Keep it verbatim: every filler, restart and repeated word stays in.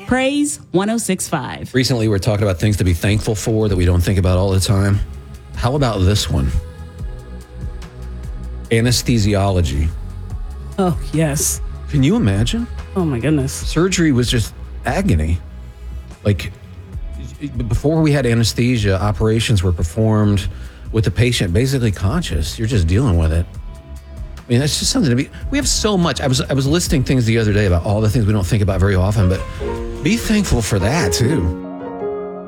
Praise one oh six point five. Recently, we're talking about things to be thankful for that we don't think about all the time. How about this one? Anesthesiology. Oh, yes. Can you imagine? Oh, my goodness. Surgery was just agony. Like, before we had anesthesia, operations were performed with the patient basically conscious. You're just dealing with it. I mean, that's just something to be... We have so much. I was I was listing things the other day about all the things we don't think about very often, but be thankful for that, too.